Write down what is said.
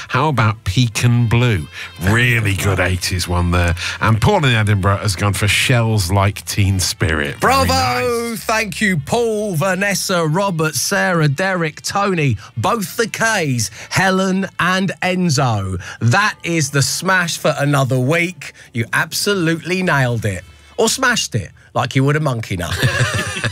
How about Pecan Blue? Really good 80s one there. And Paul in Edinburgh has gone for Shells Like Teen Spirit. Bravo! Nice. Thank you, Paul, Vanessa, Robert, Sarah, Derek, Tony, both the Ks, Helen and Enzo. That is the smash for another week. You absolutely nailed it. Or smashed it, like you would a monkey nut.